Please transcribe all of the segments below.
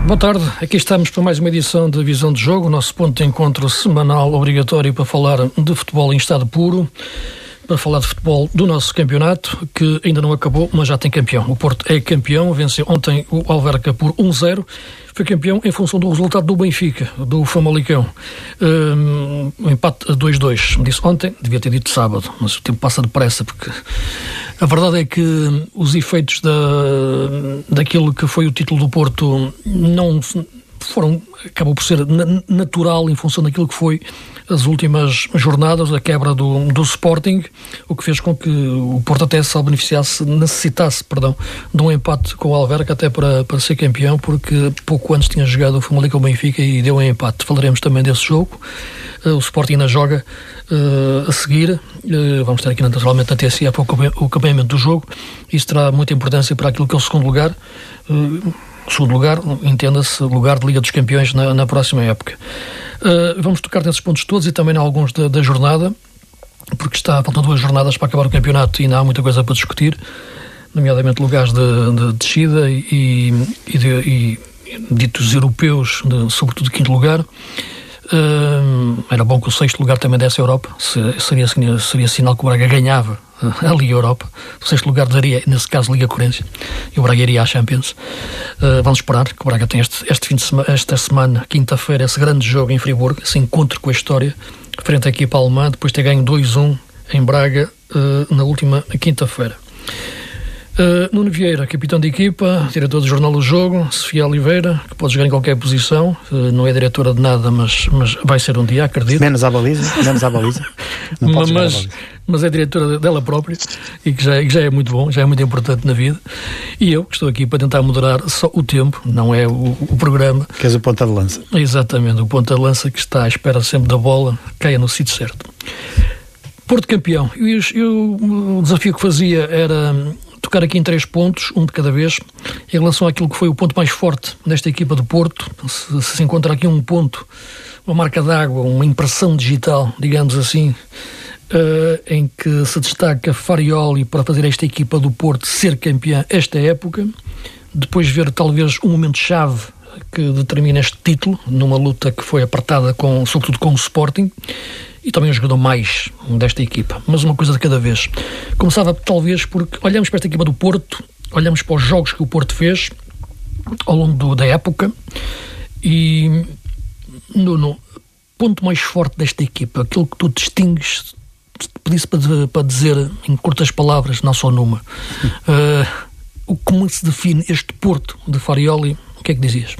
Boa tarde, aqui estamos para mais uma edição da Visão de Jogo, o nosso ponto de encontro semanal obrigatório para falar de futebol em estado puro, para falar de futebol do nosso campeonato, que ainda não acabou, mas já tem campeão. O Porto é campeão, venceu ontem o Alverca por 1-0, foi campeão em função do resultado do Benfica, do Famalicão. Um empate a 2-2, me disse ontem, devia ter dito sábado, mas o tempo passa depressa, porque a verdade é que os efeitos daquilo que foi o título do Porto não foram, acabou por ser natural em função daquilo que foi as últimas jornadas, a quebra do Sporting, o que fez com que o Porto até se necessitasse de um empate com o Alverca até para ser campeão, porque pouco antes tinha jogado o Famalicão Benfica e deu um empate. Falaremos também desse jogo. O Sporting ainda joga a seguir. Vamos ter aqui naturalmente na TSI o acompanhamento do jogo. Isso terá muita importância para aquilo que é o segundo lugar. Segundo lugar, entenda-se, lugar de Liga dos Campeões na próxima época. Vamos tocar nesses pontos todos e também em alguns da jornada, porque faltam 2 jornadas para acabar o campeonato e ainda há muita coisa para discutir, nomeadamente lugares de descida e ditos europeus, sobretudo de 5º lugar. Era bom que o 6º lugar também desse a Europa, seria sinal que o Braga ganhava a Liga Europa. O 6º lugar daria, nesse caso, Liga Corência, e o Braga iria à Champions. Vamos esperar que o Braga tenha esta semana, quinta-feira, esse grande jogo em Friburgo, esse encontro com a história, frente à equipa alemã, depois de ter ganho 2-1 em Braga na última quinta-feira. Nuno Vieira, capitão de equipa, diretor do jornal O Jogo. Sofia Oliveira, que pode jogar em qualquer posição, não é diretora de nada, mas vai ser um dia, acredito. Menos à baliza. Não pode jogar à baliza. Mas é diretora dela própria e que já é muito bom, já é muito importante na vida. E eu, que estou aqui para tentar moderar só o tempo, não é o programa. Que és o ponta de lança. Exatamente, o ponta de lança que está à espera sempre da bola, caia no sítio certo. Porto campeão. O desafio que fazia era tocar aqui em 3 pontos, um de cada vez, em relação àquilo que foi o ponto mais forte desta equipa do Porto. Se encontra aqui um ponto, uma marca d'água, uma impressão digital, digamos assim, em que se destaca Farioli para fazer esta equipa do Porto ser campeã esta época, depois ver talvez um momento-chave que determina este título, numa luta que foi apertada sobretudo com o Sporting, e também o jogador mais desta equipa. Mas uma coisa de cada vez. Começava talvez porque olhamos para esta equipa do Porto, olhamos para os jogos que o Porto fez ao longo da época e no ponto mais forte desta equipa, aquilo que tu distingues, pedisse para dizer em curtas palavras, não só numa, como se define este Porto de Farioli, o que é que dizias?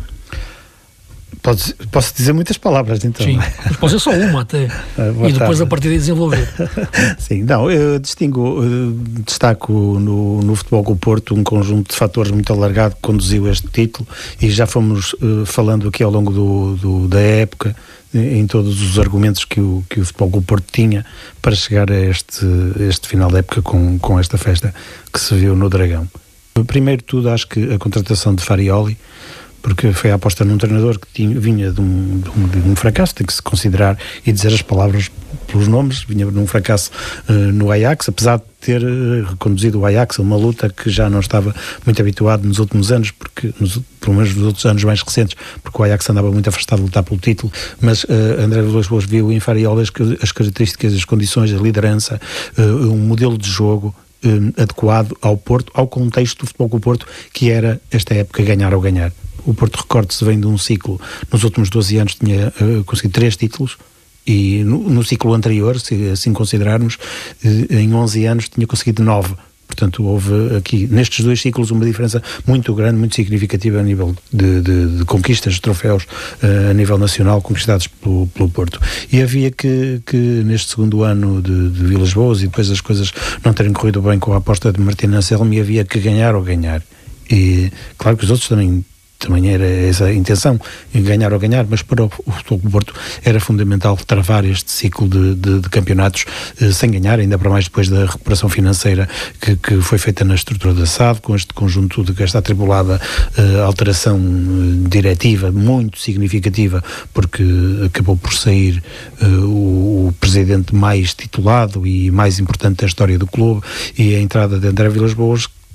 Posso dizer muitas palavras, então. Sim, mas pode ser só uma até. E depois a partir daí desenvolver. Sim, não, eu destaco no Futebol com o Porto um conjunto de fatores muito alargado que conduziu este título, e já fomos falando aqui ao longo da época em todos os argumentos que o Futebol com o Porto tinha para chegar a este final da época com esta festa que se viu no Dragão. Primeiro de tudo, acho que a contratação de Farioli, porque foi a aposta num treinador que vinha de um fracasso, tem que se considerar e dizer as palavras pelos nomes, vinha de um fracasso no Ajax, apesar de ter reconduzido o Ajax a uma luta que já não estava muito habituado nos últimos anos, porque pelo menos nos outros anos mais recentes, porque o Ajax andava muito afastado de lutar pelo título, mas André Vilas-Boas viu em Farioli as características, as condições, a liderança, um modelo de jogo adequado ao Porto, ao contexto do Futebol com o Porto, que era esta época ganhar ou ganhar. O Porto, recorde-se, vem de um ciclo, nos últimos 12 anos tinha conseguido 3 títulos, e no ciclo anterior, se assim considerarmos, em 11 anos tinha conseguido 9. Portanto, houve aqui, nestes 2 ciclos, uma diferença muito grande, muito significativa a nível de conquistas, de troféus a nível nacional, conquistados pelo Porto. E havia que neste segundo ano de Vilas-Boas, e depois as coisas não terem corrido bem com a aposta de Martín Anselmi, havia que ganhar ou ganhar. E claro que os outros também era essa a intenção, ganhar ou ganhar, mas para o Futebol do Porto era fundamental travar este ciclo de campeonatos sem ganhar, ainda para mais depois da recuperação financeira que foi feita na estrutura da SAD, com este conjunto de esta atribulada alteração diretiva muito significativa, porque acabou por sair o presidente mais titulado e mais importante da história do clube, e a entrada de André Vilas-Boas,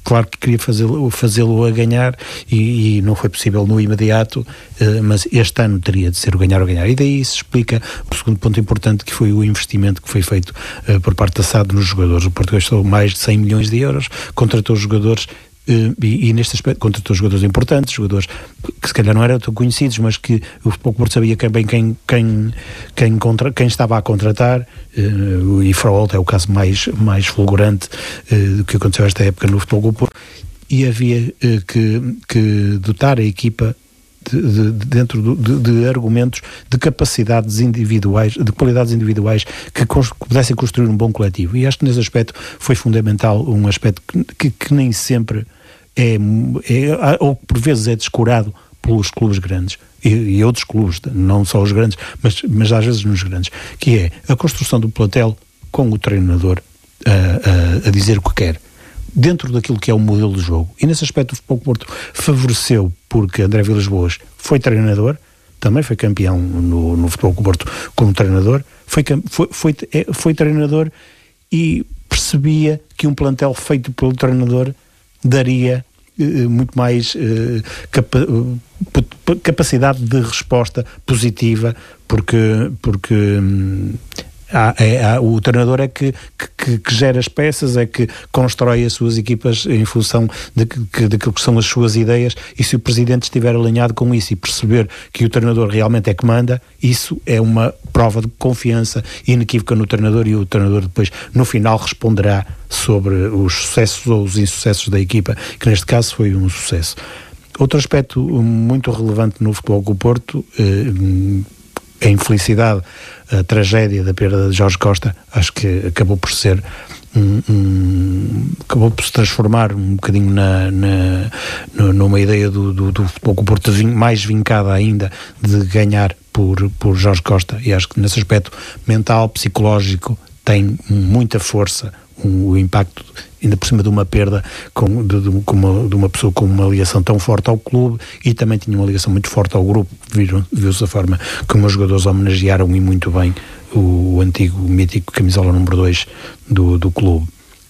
Claro que queria fazê-lo a ganhar e não foi possível no imediato, mas este ano teria de ser o ganhar ou ganhar. E daí se explica o segundo ponto importante, que foi o investimento que foi feito por parte da SAD nos jogadores. O Porto gastou mais de 100 milhões de euros, contratou jogadores e neste aspecto contratou jogadores importantes, jogadores que se calhar não eram tão conhecidos, mas que o Futebol Porto sabia bem quem estava a contratar. O Ifraolt é o caso mais fulgurante do que aconteceu esta época no Futebol Porto, e havia que dotar a equipa dentro de argumentos, de capacidades individuais, de qualidades individuais que pudessem construir um bom coletivo. E acho que nesse aspecto foi fundamental, um aspecto que nem sempre ou por vezes é descurado pelos clubes grandes e outros clubes, não só os grandes, mas às vezes nos grandes, que é a construção do plantel com o treinador a dizer o que quer, dentro daquilo que é o modelo de jogo. E nesse aspecto o Futebol Porto favoreceu, porque André Vilas-Boas foi treinador, também foi campeão no Futebol Porto como treinador, foi treinador e percebia que um plantel feito pelo treinador daria muito mais capacidade de resposta positiva, porque o treinador é que gera as peças, é que constrói as suas equipas em função daquilo que são as suas ideias, e se o presidente estiver alinhado com isso e perceber que o treinador realmente é que manda, isso é uma prova de confiança inequívoca no treinador, e o treinador depois no final responderá sobre os sucessos ou os insucessos da equipa, que neste caso foi um sucesso. Outro aspecto muito relevante no Futebol do Porto, a infelicidade, a tragédia da perda de Jorge Costa, acho que acabou por ser acabou por se transformar um bocadinho numa ideia do Futebol do Porto mais vincada ainda de ganhar por Jorge Costa, e acho que nesse aspecto mental, psicológico, tem muita força o impacto, ainda por cima de uma perda de uma pessoa com uma ligação tão forte ao clube, e também tinha uma ligação muito forte ao grupo. Viu-se a forma como os jogadores homenagearam, e muito bem, o antigo mítico camisola número 2 do clube.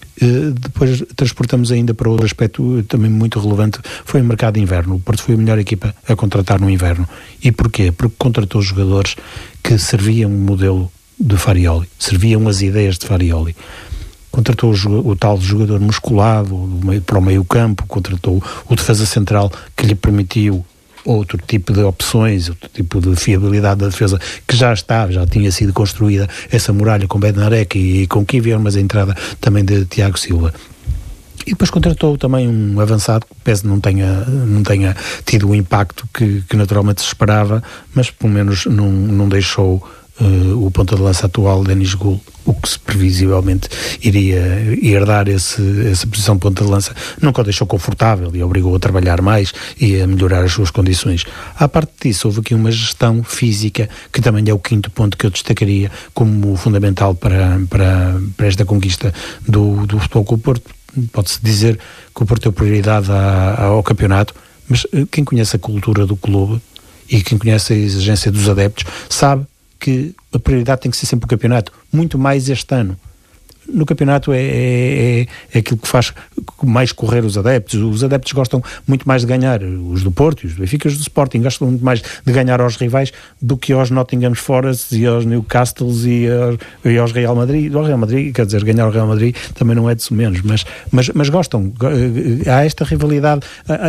Depois transportamos ainda para outro aspecto também muito relevante, foi o mercado de inverno. O Porto foi a melhor equipa a contratar no inverno. E porquê? Porque contratou jogadores que serviam o modelo de Farioli, serviam as ideias de Farioli. Contratou o tal jogador musculado para o meio campo, contratou o defesa central, que lhe permitiu outro tipo de opções, outro tipo de fiabilidade da defesa, que já tinha sido construída essa muralha com Bednarek e com Kivior, mas a entrada também de Tiago Silva. E depois contratou também um avançado, que pese não tenha tido o impacto que naturalmente se esperava, mas pelo menos não deixou o ponta de lança atual, Denis Gul, o que se previsivelmente iria herdar essa posição de ponta de lança, nunca o deixou confortável e obrigou a trabalhar mais e a melhorar as suas condições. À parte disso, houve aqui uma gestão física, que também é o quinto ponto que eu destacaria como fundamental para esta conquista do Futebol Clube Porto. Pode-se dizer que o Porto deu prioridade ao campeonato, mas quem conhece a cultura do clube e quem conhece a exigência dos adeptos sabe que a prioridade tem que ser sempre o campeonato, muito mais este ano. No campeonato é aquilo que faz mais correr os adeptos. Os adeptos gostam muito mais de ganhar, os do Porto, os do Benfica, os do Sporting, gostam muito mais de ganhar aos rivais do que aos Nottingham Forest e aos Newcastles e aos Real Madrid. Ao Real Madrid, quer dizer, ganhar ao Real Madrid também não é de menos, mas gostam. Há esta rivalidade,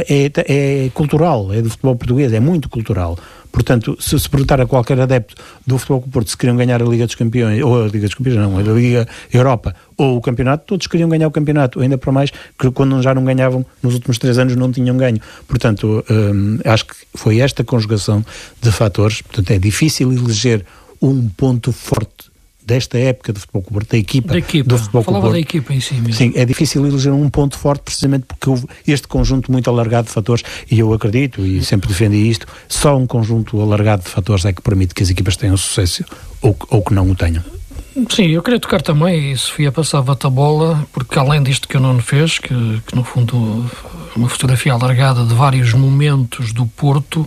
é cultural, é do futebol português, é muito cultural. Portanto, se perguntar a qualquer adepto do Futebol Clube Porto se queriam ganhar a Liga dos Campeões, ou a Liga dos Campeões não, a Liga Europa, ou o campeonato, todos queriam ganhar o campeonato, ainda para mais que quando já não ganhavam, nos últimos 3 anos não tinham ganho. Portanto, acho que foi esta conjugação de fatores. Portanto, é difícil eleger um ponto forte desta época do Futebol Clube Porto, da equipa do Futebol Clube Porto. Falava da equipa em si mesmo. Sim, é difícil eleger um ponto forte, precisamente porque houve este conjunto muito alargado de fatores, e eu acredito, e sempre defendi isto, só um conjunto alargado de fatores é que permite que as equipas tenham sucesso ou que não o tenham. Sim, eu queria tocar também, e Sofia passava-te a bola, porque além disto que o Nuno fez, que no fundo uma fotografia alargada de vários momentos do Porto,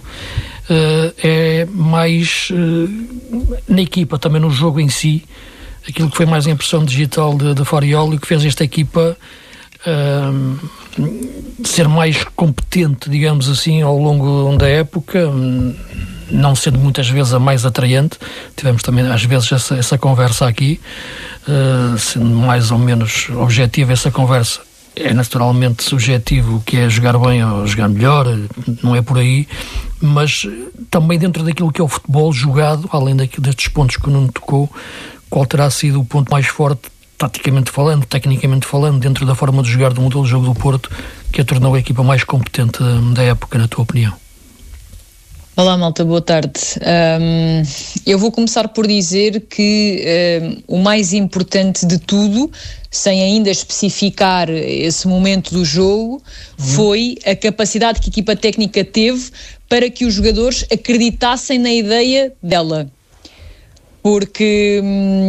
é mais na equipa, também no jogo em si, aquilo que foi mais a impressão digital de Farioli, que fez esta equipa ser mais competente, digamos assim, ao longo da época, não sendo muitas vezes a mais atraente. Tivemos também às vezes essa conversa aqui, sendo mais ou menos objetiva essa conversa. É naturalmente subjetivo o que é jogar bem ou jogar melhor, não é por aí, mas também dentro daquilo que é o futebol jogado, além destes pontos que o Nuno tocou, qual terá sido o ponto mais forte, taticamente falando, tecnicamente falando, dentro da forma de jogar do modelo de jogo do Porto, que a tornou a equipa mais competente da época, na tua opinião? Olá, malta, boa tarde. Eu vou começar por dizer que o mais importante de tudo, sem ainda especificar esse momento do jogo, foi a capacidade que a equipa técnica teve para que os jogadores acreditassem na ideia dela. Porque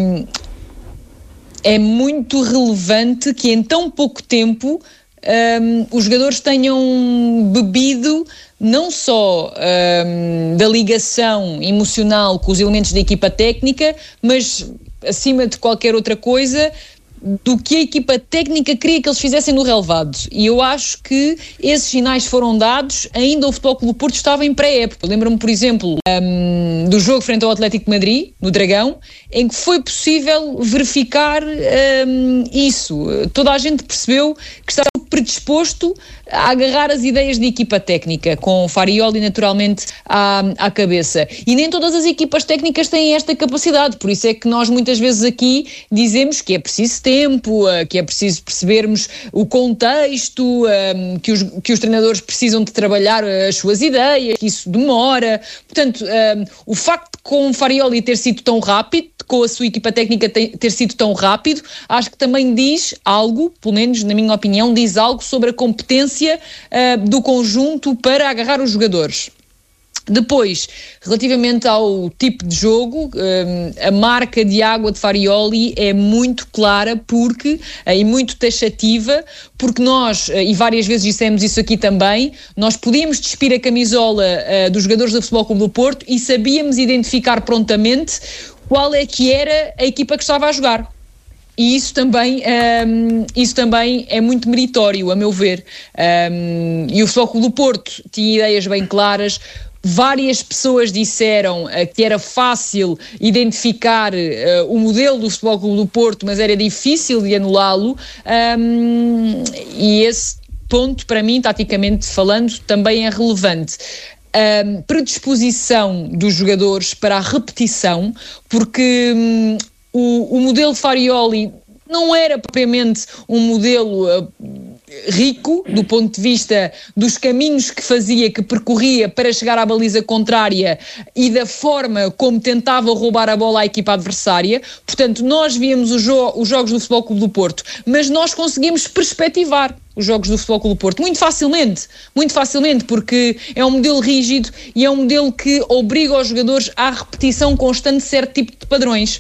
é muito relevante que em tão pouco tempo os jogadores tenham bebido não só da ligação emocional com os elementos da equipa técnica, mas acima de qualquer outra coisa, do que a equipa técnica queria que eles fizessem no relevado. E eu acho que esses sinais foram dados ainda o Futebol Clube do Porto estava em pré-época. Lembro-me, por exemplo, do jogo frente ao Atlético de Madrid, no Dragão, em que foi possível verificar isso. Toda a gente percebeu que estava predisposto a agarrar as ideias da equipa técnica, com Farioli naturalmente à cabeça. E nem todas as equipas técnicas têm esta capacidade, por isso é que nós muitas vezes aqui dizemos que é preciso tempo, que é preciso percebermos o contexto, que os treinadores precisam de trabalhar as suas ideias, que isso demora. Portanto, o facto de com Farioli ter sido tão rápido, com a sua equipa técnica ter sido tão rápido, acho que também diz algo, pelo menos na minha opinião, diz algo sobre a competência do conjunto para agarrar os jogadores. Depois, relativamente ao tipo de jogo, a marca de água de Farioli é muito clara e muito taxativa, porque nós, e várias vezes dissemos isso aqui também, nós podíamos despir a camisola dos jogadores do Futebol Clube do Porto e sabíamos identificar prontamente qual é que era a equipa que estava a jogar. E isso também é muito meritório, a meu ver. E o Futebol Clube do Porto tinha ideias bem claras. Várias pessoas disseram que era fácil identificar o modelo do Futebol Clube do Porto, mas era difícil de anulá-lo. E esse ponto, para mim, taticamente falando, também é relevante. Predisposição dos jogadores para a repetição, porque o modelo Farioli não era propriamente um modelo rico do ponto de vista dos caminhos que percorria para chegar à baliza contrária e da forma como tentava roubar a bola à equipa adversária. Portanto, nós víamos os jogos do Futebol Clube do Porto, mas nós conseguimos perspectivar os jogos do Futebol Clube do Porto muito facilmente, porque é um modelo rígido e é um modelo que obriga os jogadores à repetição constante de certo tipo de padrões.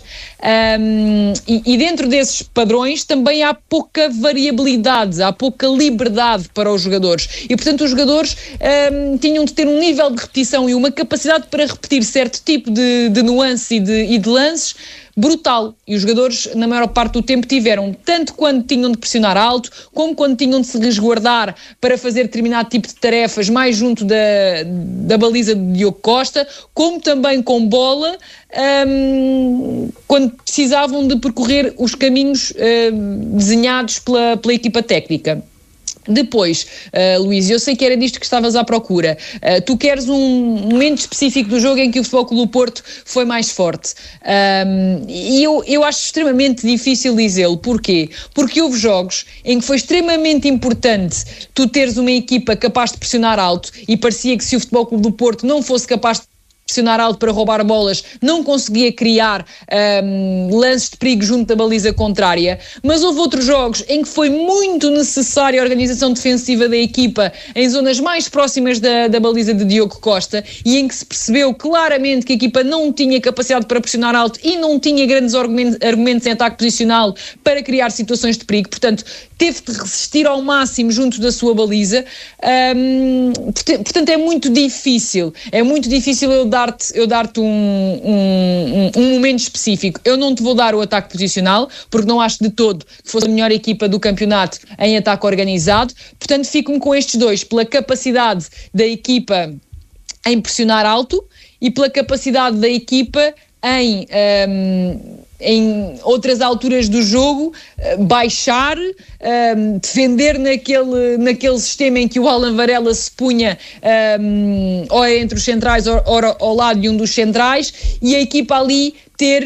E dentro desses padrões também há pouca variabilidade, há pouca liberdade para os jogadores. E, portanto, os jogadores tinham de ter um nível de repetição e uma capacidade para repetir certo tipo de nuances e de lances brutal. E os jogadores, na maior parte do tempo, tiveram, tanto quando tinham de pressionar alto, como quando tinham de se resguardar para fazer determinado tipo de tarefas mais junto da baliza de Diogo Costa, como também com bola, quando precisavam de percorrer os caminhos desenhados pela equipa técnica. Depois, Luís, eu sei que era disto que estavas à procura. Tu queres um momento específico do jogo em que o Futebol Clube do Porto foi mais forte. E eu acho extremamente difícil dizê-lo. Porquê? Porque houve jogos em que foi extremamente importante tu teres uma equipa capaz de pressionar alto e parecia que se o Futebol Clube do Porto não fosse capaz de pressionar alto para roubar bolas, não conseguia criar lances de perigo junto da baliza contrária, mas houve outros jogos em que foi muito necessária a organização defensiva da equipa em zonas mais próximas da baliza de Diogo Costa e em que se percebeu claramente que a equipa não tinha capacidade para pressionar alto e não tinha grandes argumentos em ataque posicional para criar situações de perigo, portanto teve de resistir ao máximo junto da sua baliza. Portanto é muito difícil eu dar dar-te um momento específico. Eu não te vou dar o ataque posicional, porque não acho de todo que fosse a melhor equipa do campeonato em ataque organizado. Portanto, fico-me com estes dois, pela capacidade da equipa em pressionar alto e pela capacidade da equipa em outras alturas do jogo baixar, defender naquele sistema em que o Alan Varela se punha ou entre os centrais ou ao lado de um dos centrais, e a equipa ali ter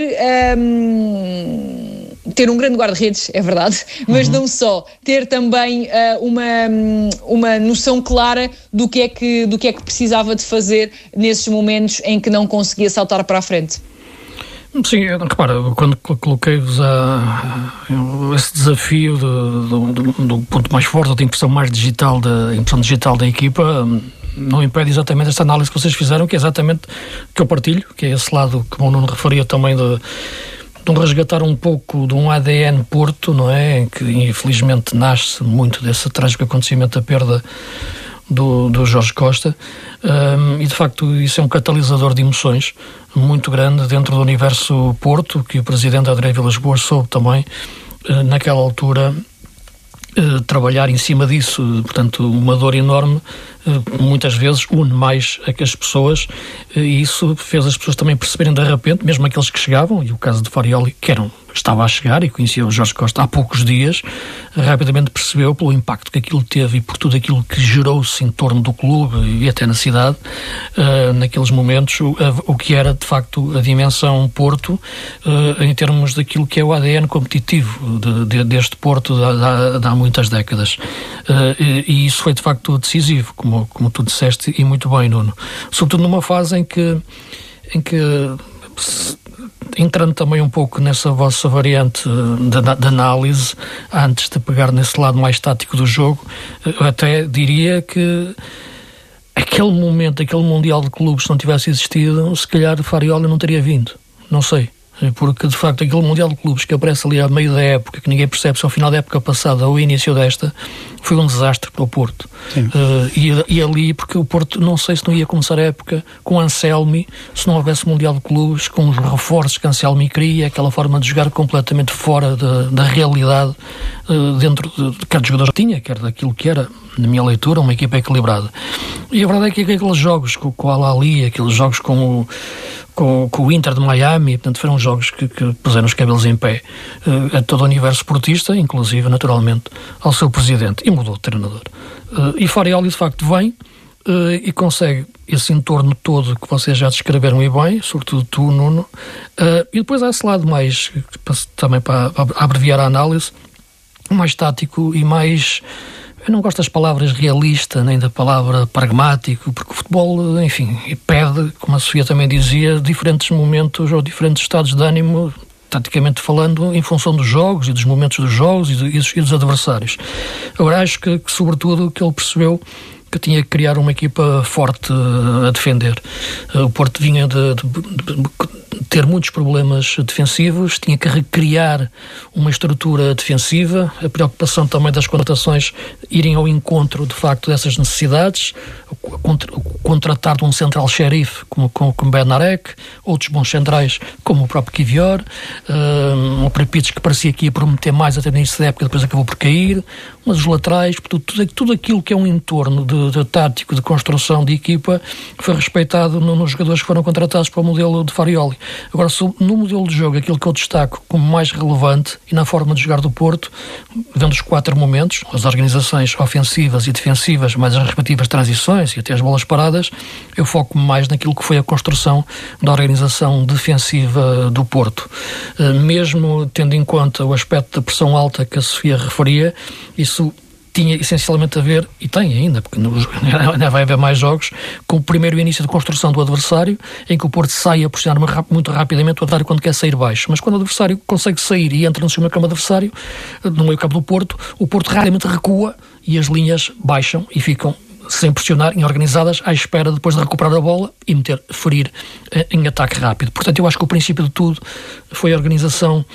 um grande guarda-redes, é verdade, mas não só, ter também uma noção clara do que é que precisava de fazer nesses momentos em que não conseguia saltar para a frente. Sim, repara, quando coloquei-vos esse desafio do ponto mais forte, da impressão digital da equipa, não impede exatamente esta análise que vocês fizeram, que é exatamente que eu partilho, que é esse lado que o Nuno referia também de resgatar um pouco de um ADN Porto, não é? Em que infelizmente nasce muito desse trágico acontecimento da perda do Jorge Costa, e de facto isso é um catalisador de emoções muito grande dentro do universo Porto, que o presidente André Vilas-Boas soube também naquela altura trabalhar em cima disso. Portanto, uma dor enorme muitas vezes une mais as pessoas, e isso fez as pessoas também perceberem de repente, mesmo aqueles que chegavam, e o caso de Farioli, que estava a chegar e conhecia o Jorge Costa há poucos dias, rapidamente percebeu pelo impacto que aquilo teve e por tudo aquilo que gerou-se em torno do clube e até na cidade, naqueles momentos, o que era de facto a dimensão Porto, em termos daquilo que é o ADN competitivo deste Porto de há muitas décadas. E isso foi de facto decisivo, como tu disseste, e muito bem, Nuno. Sobretudo numa fase em que entrando também um pouco nessa vossa variante de análise, antes de pegar nesse lado mais tático do jogo, eu até diria que aquele momento, aquele Mundial de Clubes, se não tivesse existido, se calhar Farioli não teria vindo. Não sei. Porque, de facto, aquele Mundial de Clubes que aparece ali a meio da época, que ninguém percebe se ao final da época passada ou ao início desta, foi um desastre para o Porto. E ali, porque o Porto, não sei se não ia começar a época com Anselmi, se não houvesse Mundial de Clubes, com os reforços que Anselmi queria, aquela forma de jogar completamente fora da realidade, dentro de cada jogador que tinha, quer daquilo que era, na minha leitura, uma equipa equilibrada. E a verdade é que aqueles jogos com o Al-Ahly, aqueles jogos com o Inter de Miami, portanto, foram jogos que puseram os cabelos em pé a todo o universo esportista, inclusive, naturalmente, ao seu presidente, e mudou de treinador. E Farioli, de facto, vem e consegue esse entorno todo que vocês já descreveram e bem, sobretudo tu, Nuno, e depois há esse lado mais, também para abreviar a análise, mais tático e mais... Eu não gosto das palavras realista, nem da palavra pragmático, porque o futebol, enfim, pede, como a Sofia também dizia, diferentes momentos ou diferentes estados de ânimo, taticamente falando, em função dos jogos e dos momentos dos jogos e dos adversários. Agora, acho que sobretudo, que ele percebeu que tinha que criar uma equipa forte a defender. O Porto vinha de ter muitos problemas defensivos, tinha que recriar uma estrutura defensiva, a preocupação também das contratações irem ao encontro, de facto, dessas necessidades, contratar de um central xerife como Benarek, outros bons centrais como o próprio Kivior, um Prepites que parecia que ia prometer mais até no início da época, depois acabou por cair, mas os laterais, tudo aquilo que é um entorno de tático, de construção de equipa, foi respeitado nos jogadores que foram contratados para o modelo de Farioli. Agora, no modelo de jogo, aquilo que eu destaco como mais relevante e na forma de jogar do Porto, vendo os 4 momentos, as organizações ofensivas e defensivas, mais as respectivas transições e até as bolas paradas, eu foco-me mais naquilo que foi a construção da organização defensiva do Porto. Mesmo tendo em conta o aspecto da pressão alta que a Sofia referia, isso tinha essencialmente a ver, e tem ainda, porque ainda vai haver mais jogos, com o primeiro início de construção do adversário, em que o Porto sai a pressionar muito rapidamente o adversário quando quer sair baixo. Mas quando o adversário consegue sair e entra no seu meio-campo adversário, no meio-campo do Porto, o Porto raramente recua e as linhas baixam e ficam sem pressionar, organizadas, à espera depois de recuperar a bola e ferir em ataque rápido. Portanto, eu acho que o princípio de tudo foi a organização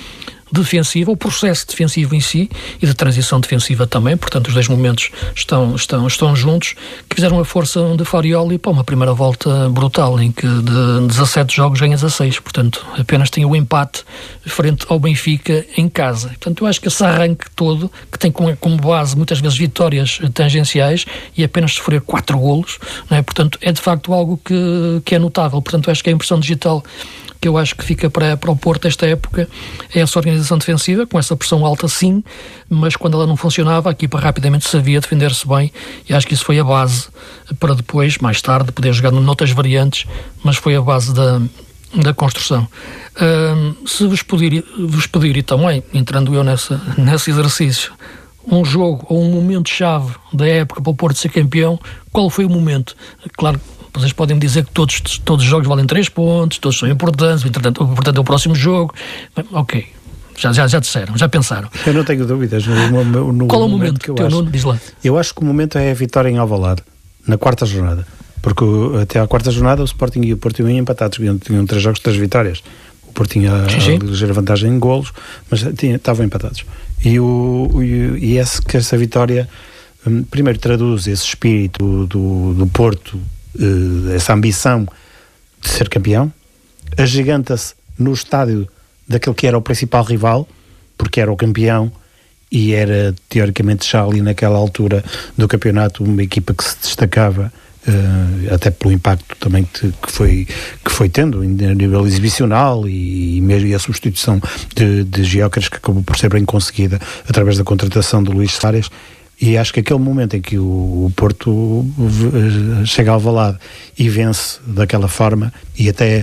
defensiva, o processo defensivo em si e de transição defensiva também, portanto os dois momentos estão juntos, que fizeram a força de Farioli para uma primeira volta brutal, em que de 17 jogos ganha 16, portanto apenas tinha o empate frente ao Benfica em casa. Portanto eu acho que esse arranque todo, que tem como base muitas vezes vitórias tangenciais e apenas sofrer 4 golos, não é? Portanto é de facto algo que é notável. Portanto acho que a impressão digital que eu acho que fica para o Porto esta época é essa organização defensiva, com essa pressão alta sim, mas quando ela não funcionava, a equipa rapidamente sabia defender-se bem, e acho que isso foi a base para depois, mais tarde, poder jogar noutras variantes, mas foi a base da construção. Se vos pedir, e também entrando eu nesse exercício, um jogo ou um momento-chave da época para o Porto ser campeão, qual foi o momento? Claro, vocês podem me dizer que todos os jogos valem 3 pontos, todos são importantes, o importante é o próximo jogo. Ok, já disseram, já pensaram. Eu não tenho dúvidas qual é o momento que eu acho? Diz lá. Eu acho que o momento é a vitória em Alvalade, na 4ª jornada. Porque até à 4ª jornada o Sporting e o Porto iam empatados, tinham 3 jogos, 3 vitórias. O Porto tinha a ligeira vantagem em golos, mas estavam empatados. E essa vitória primeiro traduz esse espírito do Porto, essa ambição de ser campeão, agiganta-se no estádio daquele que era o principal rival, porque era o campeão e era teoricamente já ali naquela altura do campeonato uma equipa que se destacava, até pelo impacto também que foi tendo a nível exibicional e mesmo a substituição de Gyökeres, que acabou por ser bem conseguida através da contratação de Luís Soares. E acho que aquele momento em que o Porto chega ao Alvalade e vence daquela forma, e até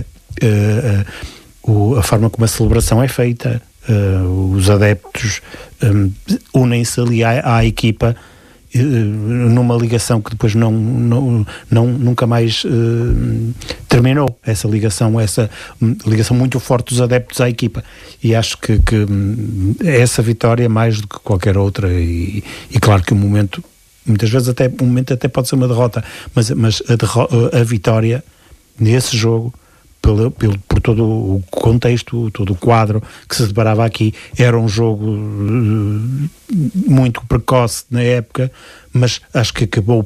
a forma como a celebração é feita, os adeptos unem-se ali à equipa, numa ligação que depois nunca mais terminou, essa ligação muito forte dos adeptos à equipa, e acho que essa vitória mais do que qualquer outra, e claro que o momento, muitas vezes um momento até pode ser uma derrota, mas a vitória nesse jogo, por todo o contexto, todo o quadro que se deparava aqui, era um jogo muito precoce na época, mas acho que acabou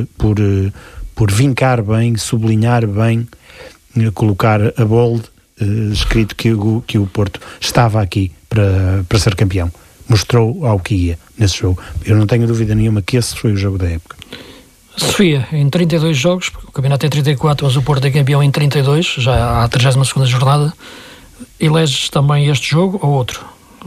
por vincar bem, sublinhar bem, colocar a bold, escrito que o Porto estava aqui para ser campeão. Mostrou ao que ia nesse jogo. Eu não tenho dúvida nenhuma que esse foi o jogo da época. Sofia, em 32 jogos, o campeonato é 34, mas o Porto é campeão em 32, já à 32ª jornada, eleges também este jogo ou outro?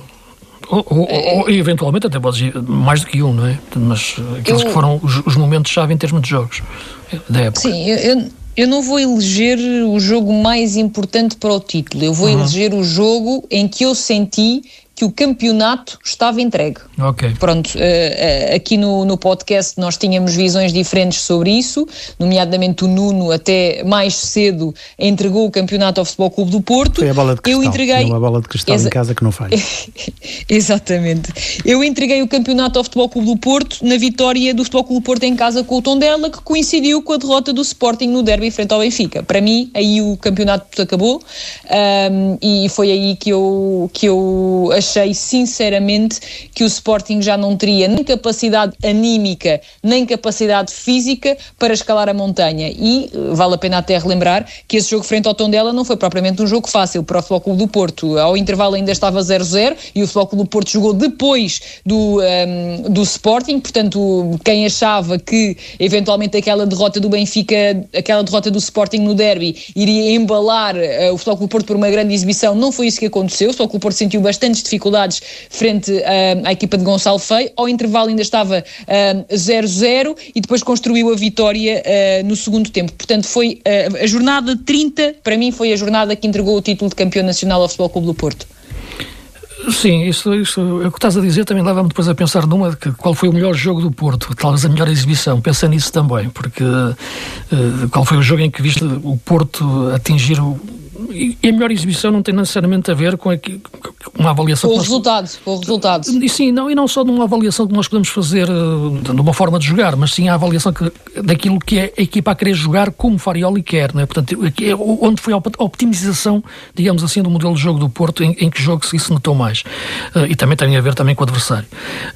Ou eventualmente até podes ir mais do que um, não é? Mas aqueles que foram os momentos-chave em termos de jogos da época. Sim, eu não vou eleger o jogo mais importante para o título, eu vou eleger o jogo em que eu senti que o campeonato estava entregue. Ok. Pronto, aqui no podcast nós tínhamos visões diferentes sobre isso, nomeadamente o Nuno até mais cedo entregou o campeonato ao Futebol Clube do Porto. Foi a bola de cristal, uma bola de cristal em casa que não falha. Exatamente. Eu entreguei o campeonato ao Futebol Clube do Porto na vitória do Futebol Clube do Porto em casa com o Tondela, que coincidiu com a derrota do Sporting no derby frente ao Benfica. Para mim, aí o campeonato acabou, e foi aí que eu achei sinceramente que o Sporting já não teria nem capacidade anímica nem capacidade física para escalar a montanha, e vale a pena até relembrar que esse jogo frente ao Tondela não foi propriamente um jogo fácil para o Futebol Clube do Porto. Ao intervalo ainda estava 0-0 e o Futebol Clube do Porto jogou depois do Sporting, portanto quem achava que eventualmente aquela derrota do Benfica, aquela derrota do Sporting no derby iria embalar o Futebol Clube do Porto por uma grande exibição, não foi isso que aconteceu. O Futebol Clube do Porto sentiu bastantes dificuldades frente à equipa de Gonçalo Feio. Ao intervalo ainda estava 0-0 e depois construiu a vitória no segundo tempo. Portanto, foi a jornada 30, para mim foi a jornada que entregou o título de campeão nacional ao Futebol Clube do Porto. Sim, isso é o que estás a dizer, também leva-me depois a pensar qual foi o melhor jogo do Porto, talvez a melhor exibição. Pensa nisso também, porque qual foi o jogo em que viste o Porto atingir e a melhor exibição não tem necessariamente a ver com uma avaliação... Com o resultado. E não só de uma avaliação que nós podemos fazer de uma forma de jogar, mas sim a avaliação daquilo que é a equipa a querer jogar como Farioli quer, não é? Portanto, onde foi a optimização, digamos assim, do modelo de jogo do Porto, em que jogo se isso notou mais. E também tem a ver também com o adversário.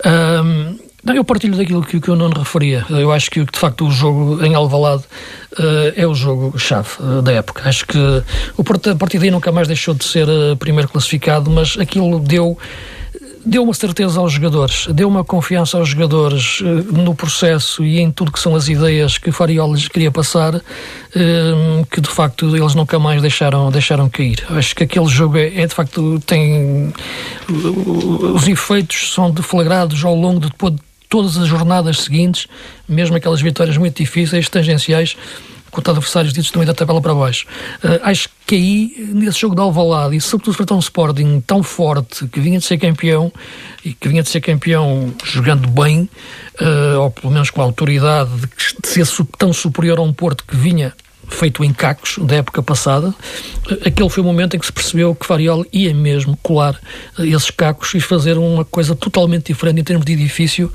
Eu partilho daquilo que o Nuno referia. Eu acho que, de facto, o jogo em Alvalade é o jogo-chave da época. Acho que o Porto, a partir daí, nunca mais deixou de ser primeiro classificado, mas aquilo deu uma certeza aos jogadores, deu uma confiança aos jogadores no processo e em tudo que são as ideias que Farioli lhes queria passar, que de facto eles nunca mais deixaram cair. Acho que aquele jogo de facto tem... Os efeitos são deflagrados ao longo de todas as jornadas seguintes, mesmo aquelas vitórias muito difíceis, tangenciais, contra adversários ditos também da tabela para baixo. Acho que aí, nesse jogo de Alvalade, e sobretudo frente a um Sporting tão forte, que vinha de ser campeão, e que vinha de ser campeão jogando bem, ou pelo menos com a autoridade de ser tão superior a um Porto que vinha feito em cacos da época passada, aquele foi o momento em que se percebeu que Farioli ia mesmo colar esses cacos e fazer uma coisa totalmente diferente em termos de edifício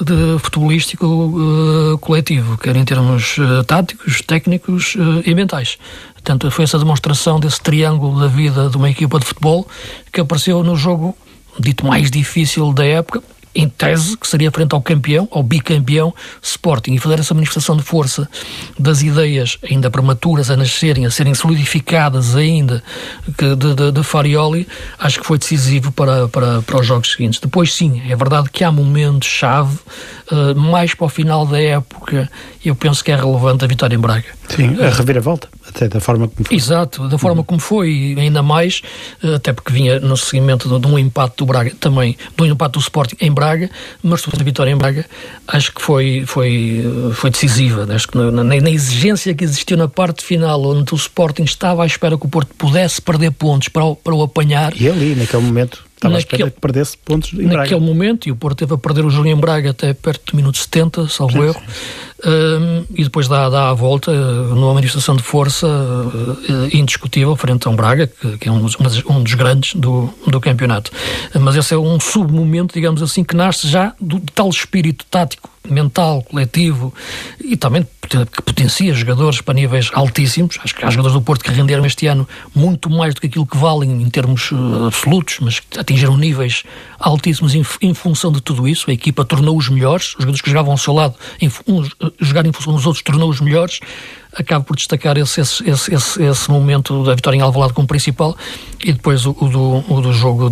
futebolístico coletivo, quer em termos táticos, técnicos e mentais. Portanto, foi essa demonstração desse triângulo da vida de uma equipa de futebol que apareceu no jogo dito mais difícil da época, em tese, que seria frente ao campeão, ao bicampeão Sporting, e fazer essa manifestação de força das ideias ainda prematuras a nascerem, a serem solidificadas ainda de Farioli, acho que foi decisivo para os jogos seguintes. Depois sim, é verdade que há momentos-chave, mais para o final da época, eu penso que é relevante a vitória em Braga. Sim, a reviravolta, até da forma como foi. Exato, da forma como foi, e ainda mais, até porque vinha no seguimento de um empate do Braga, também, de um empate do Sporting em Braga, mas a vitória em Braga acho que foi decisiva. Acho que na exigência que existiu na parte final, onde o Sporting estava à espera que o Porto pudesse perder pontos para o apanhar. E ali, naquele momento, estava à espera que perdesse pontos em Braga. Naquele momento, e o Porto teve a perder o jogo em Braga até perto do minuto 70, salvo erro. E depois dá a volta numa manifestação de força indiscutível frente a um Braga, que é um dos grandes do campeonato. Mas esse é um submomento, digamos assim, que nasce já do tal espírito tático, mental, coletivo, e também que potencia jogadores para níveis altíssimos. Acho que há jogadores do Porto que renderam este ano muito mais do que aquilo que valem em termos absolutos, mas que atingiram níveis altíssimos em função de tudo isso. A equipa tornou-os melhores, os jogadores que jogavam ao seu lado, jogar em função dos outros, tornou-os melhores. Acabo por destacar esse momento da vitória em Alvalade como principal, e depois o do jogo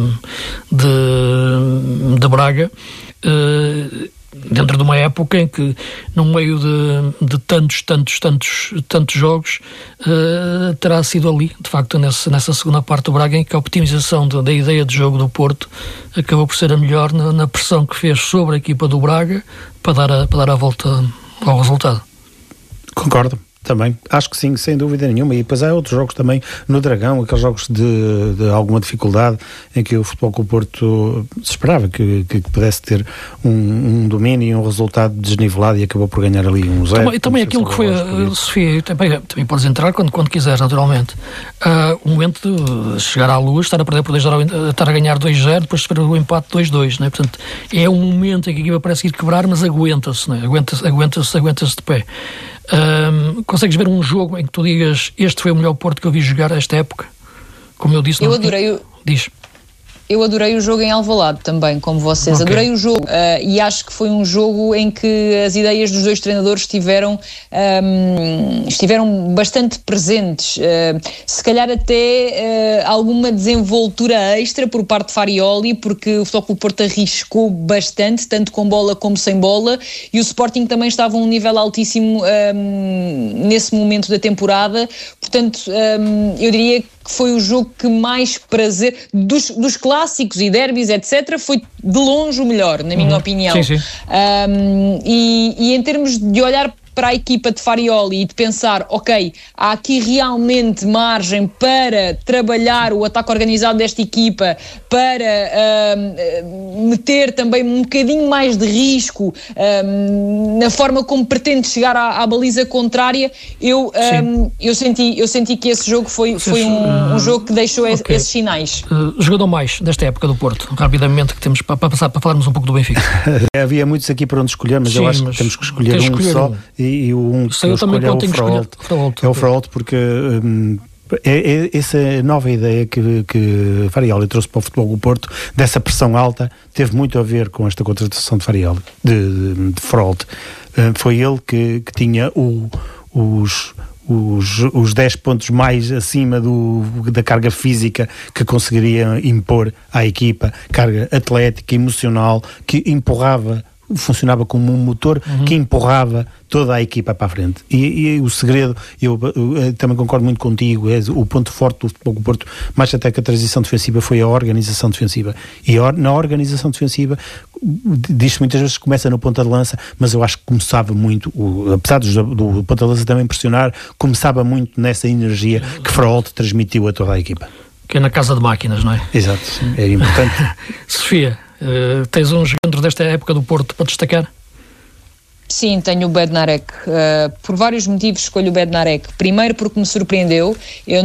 de Braga, dentro de uma época em que, no meio de tantos jogos, terá sido ali, de facto, nessa segunda parte do Braga, em que a optimização da ideia de jogo do Porto acabou por ser a melhor na pressão que fez sobre a equipa do Braga para dar a volta ao resultado. Concordo. Também, acho que sim, sem dúvida nenhuma. E depois há outros jogos também no Dragão, aqueles jogos de alguma dificuldade, em que o Futebol Clube do Porto se esperava que pudesse ter um domínio e um resultado desnivelado, e acabou por ganhar ali um 0. Também aquilo que foi, Sofia, também podes entrar quando quiseres, naturalmente. O momento de chegar à luz, estar a perder por 2-0, estar a ganhar 2-0, depois sofrer o empate 2-2, não é? Portanto, é um momento em que a equipa parece ir quebrar, mas aguenta-se, não é? Aguenta-se de pé. Consegues ver um jogo em que tu digas: este foi o melhor Porto que eu vi jogar esta época? Como eu disse, eu adorei o jogo em Alvalade também, como vocês. Okay. Adorei o jogo e acho que foi um jogo em que as ideias dos dois treinadores estiveram bastante presentes. Se calhar até alguma desenvoltura extra por parte de Farioli, porque o Futebol Clube do Porto arriscou bastante, tanto com bola como sem bola, e o Sporting também estava a um nível altíssimo nesse momento da temporada. Portanto, eu diria que foi o jogo que mais prazer dos clássicos e derbys, etc., foi de longe o melhor, na minha opinião. Sim. E em termos de olhar para a equipa de Farioli e de pensar, ok, há aqui realmente margem para trabalhar o ataque organizado desta equipa, para meter também um bocadinho mais de risco na forma como pretende chegar à baliza contrária, eu senti que esse jogo foi um jogo que deixou esses sinais. Jogador mais desta época do Porto, rapidamente, que temos para passar para falarmos um pouco do Benfica. Havia muitos aqui para onde escolher, mas eu acho que temos que escolher um só, e o um que eu escolho é o Fraolto. É o Fraolto, porque essa nova ideia que Farioli trouxe para o Futebol do Porto, dessa pressão alta, teve muito a ver com esta contratação de Farioli, de Fraolto. Foi ele que tinha os 10 pontos mais acima da carga física que conseguiria impor à equipa, carga atlética, emocional, que empurrava, funcionava como um motor que empurrava toda a equipa para a frente. E o segredo, eu também concordo muito contigo, é o ponto forte do Futebol do Porto, mais até que a transição defensiva, foi a organização defensiva. E na organização defensiva, diz-se muitas vezes que começa no ponta de lança, mas eu acho que começava muito, apesar do ponta de lança também pressionar, começava muito nessa energia que Fraolto transmitiu a toda a equipa. Que é na casa de máquinas, não é? Exato, é importante. Sofia, tens um jogador desta época do Porto para destacar? Sim, tenho o Bednarek. Por vários motivos escolho o Bednarek. Primeiro porque me surpreendeu. Eu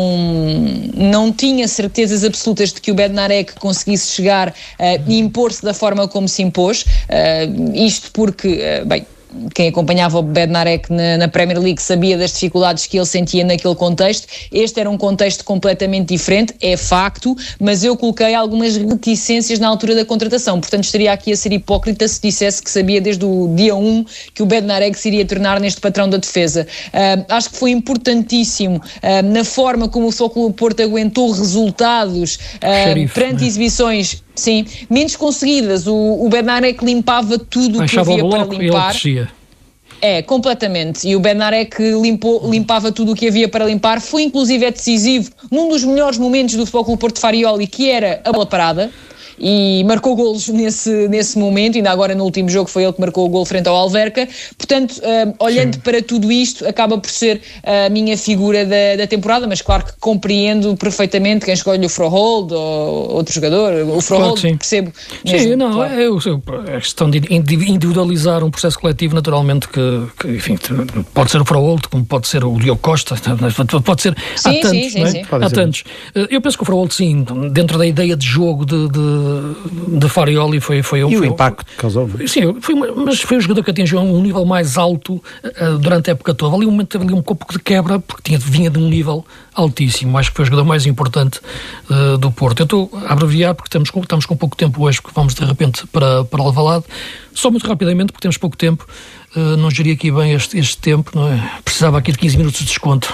não tinha certezas absolutas de que o Bednarek conseguisse chegar e impor-se da forma como se impôs. Isto porque, quem acompanhava o Bednarek na Premier League sabia das dificuldades que ele sentia naquele contexto. Este era um contexto completamente diferente, é facto, mas eu coloquei algumas reticências na altura da contratação, portanto estaria aqui a ser hipócrita se dissesse que sabia desde o dia 1 que o Bednarek se iria tornar neste patrão da defesa. Acho que foi importantíssimo na forma como o Futebol do Porto aguentou resultados perante exibições menos conseguidas. O Bednarek limpava tudo o que havia para limpar. Completamente. E o Bednarek limpava tudo o que havia para limpar. Foi inclusive decisivo num dos melhores momentos do Futebol Clube Porto de Farioli, que era a bola parada. E marcou golos nesse momento, ainda agora no último jogo foi ele que marcou o gol frente ao Alverca. Portanto, olhando para tudo isto, acaba por ser a minha figura da temporada, mas claro que compreendo perfeitamente quem escolhe o Froholt ou outro jogador. O Froholt, percebo mesmo. Sim, não, claro. É questão de individualizar um processo coletivo, naturalmente, que enfim, pode ser o Froholt, como pode ser o Diogo Costa, pode ser, há tantos. Eu penso que o Froholt, sim, dentro da ideia de jogo de Farioli foi o impacto que causou. Sim, mas foi o jogador que atingiu um nível mais alto durante a época toda. Ali um momento teve ali um pouco de quebra, porque vinha de um nível altíssimo. Acho que foi o jogador mais importante do Porto. Eu estou a abreviar porque estamos com pouco tempo hoje, porque vamos de repente para Alvalade. Só muito rapidamente, porque temos pouco tempo. Não geri aqui bem este tempo, não é? Precisava aqui de 15 minutos de desconto.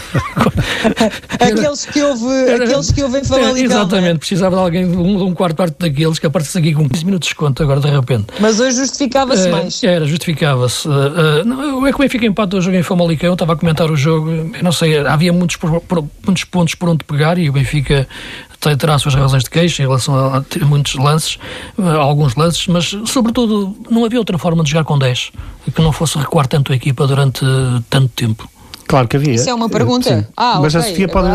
Aqueles que ouvem falar legal. Exatamente, precisava de alguém, um quarto parte daqueles que aparecesse aqui com 15 minutos de desconto agora de repente. Mas hoje justificava-se mais. Justificava-se. É que o Benfica empata o jogo em Famalicão, estava a comentar o jogo, eu não sei, havia muitos pontos por onde pegar e o Benfica terá as suas razões de queixa em relação a muitos lances, alguns lances, mas sobretudo não havia outra forma de jogar com 10 que não fosse recuar tanto a equipa durante tanto tempo. Claro que havia. Isso é uma pergunta? Mas a Sofia pode...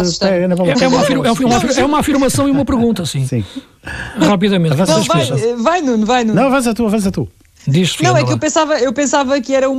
É uma afirmação e uma pergunta, sim. Rapidamente. Vai, Nuno. Não, avança tu. Diz, Sofia, não, é que eu pensava que era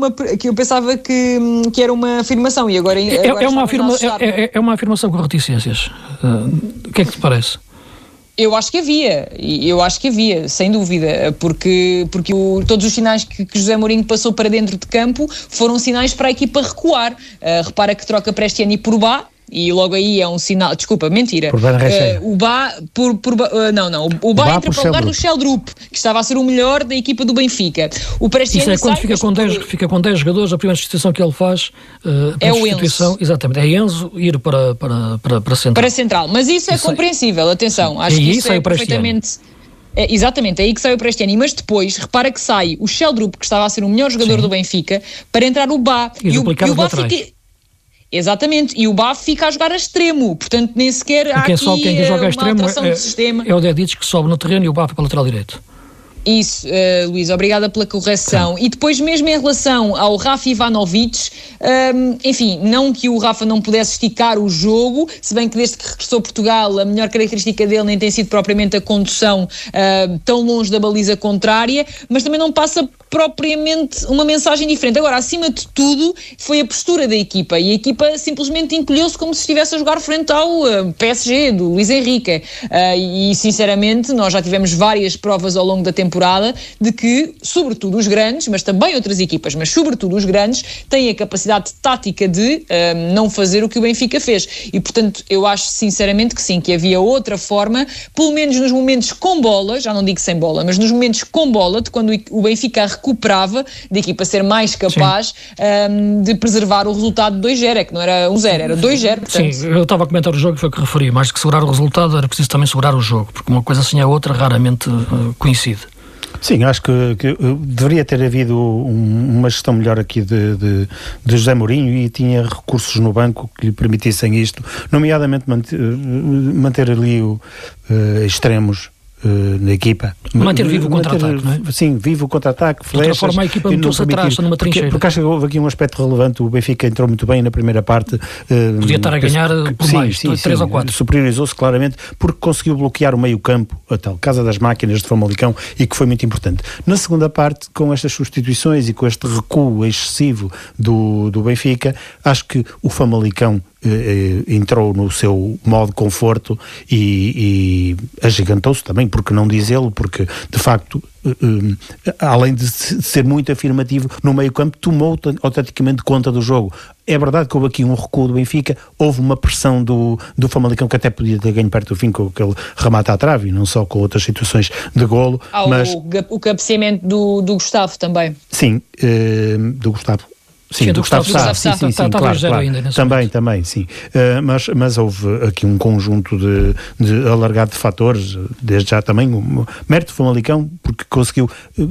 uma afirmação e agora é uma afirmação com reticências. O que é que te parece? Eu acho que havia, sem dúvida, porque todos os sinais que José Mourinho passou para dentro de campo foram sinais para a equipa recuar. Repara que troca Prestiani por Bá, e logo aí é um sinal, desculpa, mentira. O Bá o Bá entra para o lugar do Sheldrup, que estava a ser o melhor da equipa do Benfica. O Prestiani quando fica com 10 jogadores, a primeira substituição que ele faz é o Enzo. Exatamente, é Enzo ir para central. Para central, mas isso é compreensível, atenção, acho que isso é perfeitamente... Exatamente, é aí que sai o Prestiani, mas depois repara que sai o Sheldrup, que estava a ser o melhor jogador do Benfica, para entrar o Bá, e o Bá fica... Exatamente, e o Bá fica a jogar a extremo, portanto nem sequer há quem joga a extremo alteração de sistema. É o Dedic que sobe no terreno e o Bá fica para o lateral direito. Isso, Luís, obrigada pela correção. E depois, mesmo em relação ao Rafa Ivanovic, enfim, não que o Rafa não pudesse esticar o jogo, se bem que desde que regressou a Portugal, a melhor característica dele nem tem sido propriamente a condução tão longe da baliza contrária, mas também não passa propriamente uma mensagem diferente. Agora, acima de tudo, foi a postura da equipa, e a equipa simplesmente encolheu-se como se estivesse a jogar frente ao PSG, do Luís Henrique, e sinceramente, nós já tivemos várias provas ao longo da temporada de que, sobretudo os grandes, mas também outras equipas, mas sobretudo os grandes, têm a capacidade tática de não fazer o que o Benfica fez. E, portanto, eu acho sinceramente que sim, que havia outra forma, pelo menos nos momentos com bola, já não digo sem bola, mas nos momentos com bola, de quando o Benfica recuperava, da equipa ser mais capaz de preservar o resultado de 2-0, é que não era 1-0, era 2-0. Portanto... Sim, eu estava a comentar o jogo e foi o que referi, mais do que segurar o resultado, era preciso também segurar o jogo, porque uma coisa assim a outra raramente coincide. Sim, acho que deveria ter havido uma gestão melhor aqui de José Mourinho, e tinha recursos no banco que lhe permitissem isto, nomeadamente manter ali extremos na equipa. Manter vivo o contra-ataque, não é? Sim, vivo o contra-ataque, flechas. De outra forma a equipa meteu-se atrás numa trincheira. Porque acho que houve aqui um aspecto relevante, o Benfica entrou muito bem na primeira parte. Podia estar a ganhar por mais, 3 ou 4. Superiorizou-se claramente, porque conseguiu bloquear o meio-campo, a tal Casa das Máquinas de Famalicão, e que foi muito importante. Na segunda parte, com estas substituições e com este recuo excessivo do Benfica, acho que o Famalicão entrou no seu modo conforto e agigantou-se também, porque não dizê-lo, porque de facto, além de ser muito afirmativo no meio campo, tomou autenticamente conta do jogo. É verdade que houve aqui um recuo do Benfica, houve uma pressão do Famalicão que até podia ter ganho perto do fim com aquele remate à trave, e não só com outras situações de golo. Mas o cabeceamento do Gustavo também. Sim, do Gustavo. Sim, do Gustavo Sá, sim, claro. Também, sim. Mas houve aqui um conjunto de alargado de fatores, desde já também o mérito do Famalicão, porque conseguiu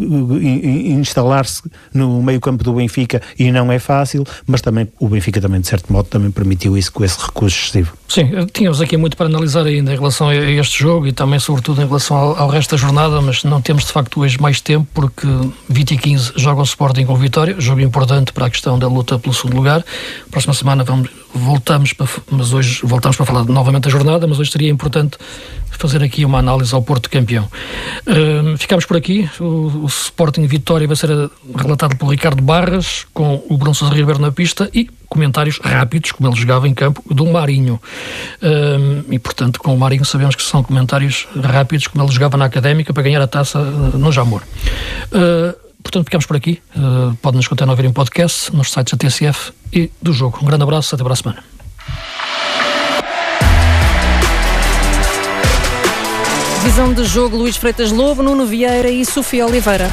instalar-se no meio-campo do Benfica, e não é fácil, mas também o Benfica também, de certo modo, também permitiu isso com esse recurso excessivo. Sim, tínhamos aqui muito para analisar ainda em relação a este jogo, e também sobretudo em relação ao resto da jornada, mas não temos de facto hoje mais tempo, porque 20h15 joga o Sporting com o Vitória, jogo importante para a questão da luta pelo segundo lugar. Próxima semana voltamos para falar novamente da jornada, mas hoje seria importante fazer aqui uma análise ao Porto campeão. Ficamos por aqui. O Sporting Vitória vai ser relatado por Ricardo Barras, com o Bruno Sousa Ribeiro na pista, e comentários rápidos, como ele jogava em campo, do Marinho. E, portanto, com o Marinho sabemos que são comentários rápidos, como ele jogava na Académica para ganhar a taça no Jamor. Portanto, ficamos por aqui. Pode-nos continuar a ouvir em podcast, nos sites da TSF e do jogo. Um grande abraço, até para a semana. Visão de jogo: Luís Freitas Lobo, Nuno Vieira e Sofia Oliveira.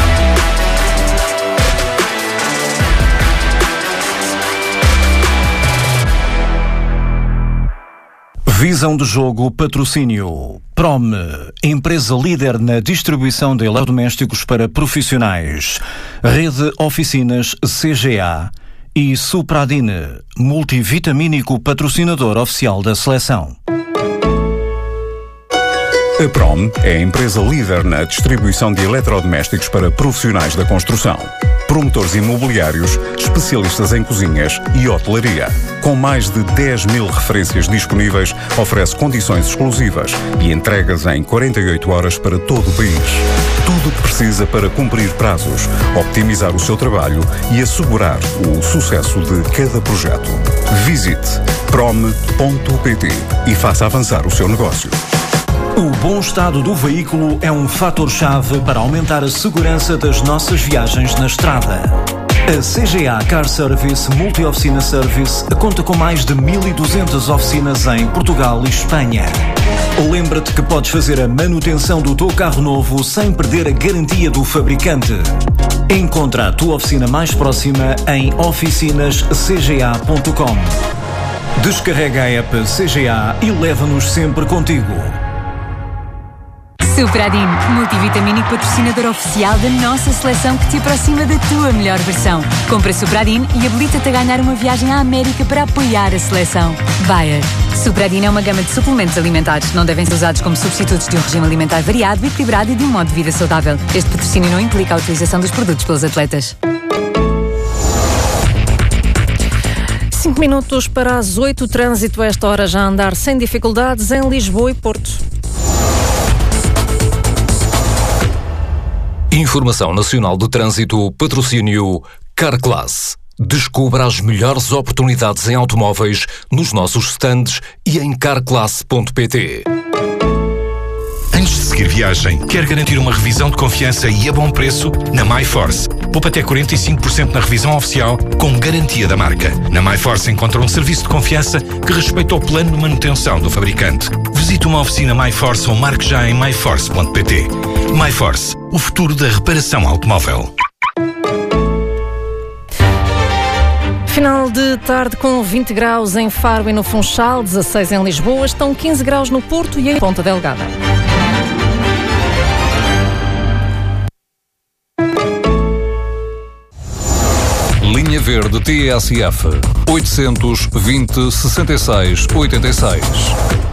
Visão de jogo, patrocínio. Prom, empresa líder na distribuição de eletrodomésticos para profissionais. Rede Oficinas CGA. E Supradine, multivitamínico patrocinador oficial da seleção. A Prom é a empresa líder na distribuição de eletrodomésticos para profissionais da construção. Promotores imobiliários, especialistas em cozinhas e hotelaria. Com mais de 10 mil referências disponíveis, oferece condições exclusivas e entregas em 48 horas para todo o país. Tudo o que precisa para cumprir prazos, optimizar o seu trabalho e assegurar o sucesso de cada projeto. Visite prom.pt e faça avançar o seu negócio. O bom estado do veículo é um fator-chave para aumentar a segurança das nossas viagens na estrada. A CGA Car Service Multi-Oficina Service conta com mais de 1.200 oficinas em Portugal e Espanha. Lembra-te que podes fazer a manutenção do teu carro novo sem perder a garantia do fabricante. Encontra a tua oficina mais próxima em oficinascga.com. Descarrega a app CGA e leva-nos sempre contigo. Supradine, multivitamínico patrocinador oficial da nossa seleção, que te aproxima da tua melhor versão. Compra Supradine e habilita-te a ganhar uma viagem à América para apoiar a seleção. Bayer. Supradina é uma gama de suplementos alimentares. Não devem ser usados como substitutos de um regime alimentar variado, equilibrado e de um modo de vida saudável. Este patrocínio não implica a utilização dos produtos pelos atletas. 5 minutos para as 8, o trânsito a esta hora já a andar sem dificuldades em Lisboa e Porto. Informação Nacional de Trânsito, patrocínio Carclass. Descubra as melhores oportunidades em automóveis nos nossos stands e em carclass.pt. Antes de seguir viagem, quer garantir uma revisão de confiança e a bom preço? Na MyForce. Poupa até 45% na revisão oficial, com garantia da marca. Na MyForce encontra um serviço de confiança que respeita o plano de manutenção do fabricante. Visite uma oficina MyForce ou marque já em myforce.pt. MyForce, o futuro da reparação automóvel. Final de tarde com 20 graus em Faro e no Funchal, 16 em Lisboa, estão 15 graus no Porto e em Ponta Delgada. Linha Verde TSF 820 66 86.